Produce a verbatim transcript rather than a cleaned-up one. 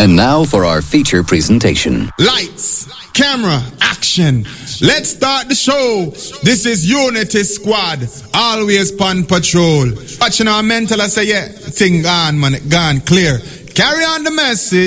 And now for our feature presentation. Lights, camera, action. Let's start the show. This is Unity Squad, always on patrol. Watching our mental, I say, yeah, thing gone, man, gone clear. Carry on the message.